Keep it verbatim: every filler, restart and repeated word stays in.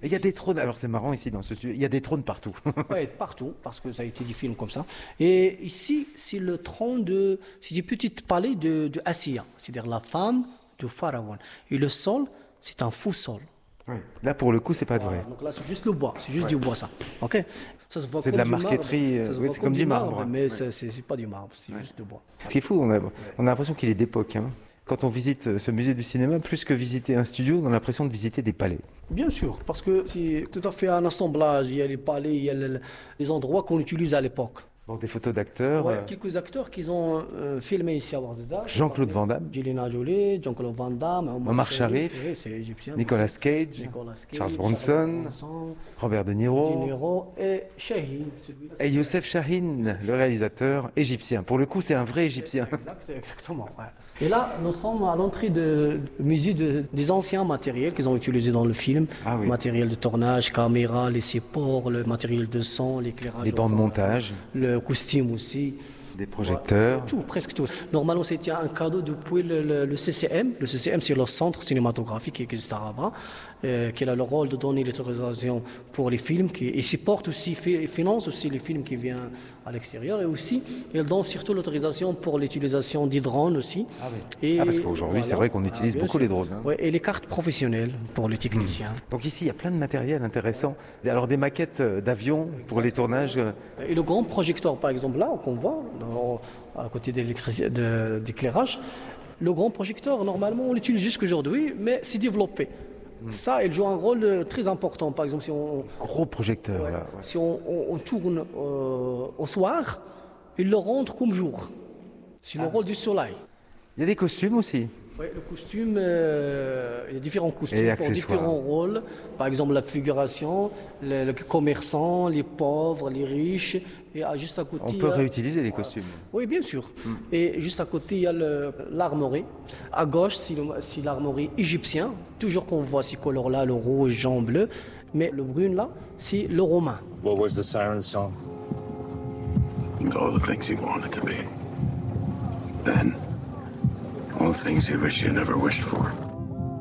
Et il y a des trônes, alors c'est marrant ici dans ce studio, il y a des trônes partout. Oui, partout, parce que ça a été des films comme ça. Et ici, c'est le trône de, c'est des petits palais de, de Asiya, c'est-à-dire la femme du pharaon. Et le sol, c'est un faux sol. Oui. Là, pour le coup, c'est pas Voilà, vrai. donc là, c'est juste le bois, c'est juste Ouais. du bois, ça. Ok. Ça se voit C'est de comme la du marqueterie, marbre. Ça euh, se oui, voit c'est comme du marbre. mais Ouais. c'est c'est- c'est pas du marbre, c'est juste du bois. Ce qui est fou, on a, on a l'impression qu'il est d'époque, hein. Quand on visite euh, ce musée du cinéma, plus que visiter un studio, on a l'impression de visiter des palais. Bien sûr, parce que c'est tout à fait un assemblage. Il y a les palais, il y a le- les endroits qu'on utilise à l'époque. Bon, des photos d'acteurs. Ouais, euh, quelques acteurs qui ont euh, filmé ici à Ouarzazate. Jean-Claude Van Damme, Angelina Jolie, Jean-Claude Van Damme, Omar Sharif, oui, c'est égyptien. Nicolas Cage, Nicolas Cage, Charles Bronson, Bronson, Robert De De Niro Niro et Shahin. celui-là. et Youssef Chahine, le réalisateur égyptien. Pour le coup, c'est un vrai égyptien. Exact, exactement. Ouais. Et là, nous sommes à l'entrée de- du musée de- des anciens matériels qu'ils ont utilisés dans le film. Ah oui. Matériel de tournage, caméra, les supports, le matériel de son, l'éclairage. Les bancs de enfin, montage, le costume aussi. des projecteurs. Tout, presque tout. Normalement, c'était un cadeau depuis le, le- le C C M. Le C C M, c'est le centre cinématographique qui existe à Rabat, euh, qui a le rôle de donner l'autorisation pour les films, qui, et supporte aussi, fi- finance aussi les films qui viennent à l'extérieur, et aussi, il donne surtout l'autorisation pour l'utilisation des drones aussi. Ah oui. Et Ah, parce qu'aujourd'hui, c'est vrai qu'on utilise bien beaucoup sûr. les drones, hein. Ouais, et les cartes professionnelles pour les techniciens. Donc ici, il y a plein de matériel intéressant. Alors des maquettes euh, d'avions pour les tournages. euh, Et le grand projecteur, par exemple, là, qu'on voit, dans- à côté d'électrici- de- d'éclairage, le grand projecteur, normalement, on l'utilise jusqu'aujourd'hui, mais c'est développé. Ça, il joue un rôle euh, très important. Par exemple, si on, Gros projecteurs, ouais, là. ouais. si on, on- on tourne euh, au soir, il le rend comme jour. C'est le rôle du soleil. Il y a des costumes aussi. Ouais, le costume, euh, il y a différents costumes Et pour accessoires. différents rôles. Par exemple, la figuration, le, le commerçant, les pauvres, les riches. Et ah, juste à côté, On il y peut a- réutiliser les costumes. Oui, bien sûr. Et juste à côté, il y a le- l'armoirie. À gauche, c'est le- c'est l'armoirie égyptien. Toujours qu'on voit ces couleurs-là, le rouge, jaune, bleu. Mais le brun, là, c'est le romain. What was the siren song? All the things he wanted to be. Then, all the things he wished he never wished for.